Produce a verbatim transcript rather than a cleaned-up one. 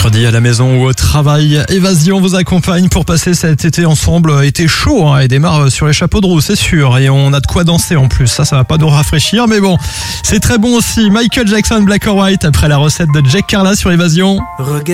mercredi à la maison ou au travail, Évasion vous accompagne pour passer cet été ensemble. Été chaud hein, et démarre sur les chapeaux de roue, c'est sûr. Et on a de quoi danser en plus. Ça, ça va pas nous rafraîchir, mais bon, c'est très bon aussi. Michael Jackson, Black or White, après la recette de Jack Carla sur Évasion. Regarde.